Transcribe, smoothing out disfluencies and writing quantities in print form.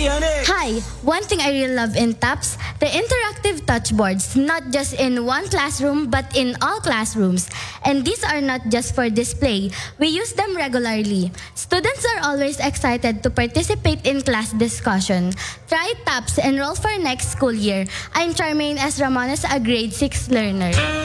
Hi! One thing I really love in TAPS, the interactive touchboards, not just in one classroom but in all classrooms. And these are not just for display. We use them regularly. Students are always excited to participate in class discussion. Try TAPS, enroll for next school year. I'm Charmaine S. Ramones, a grade 6 learner.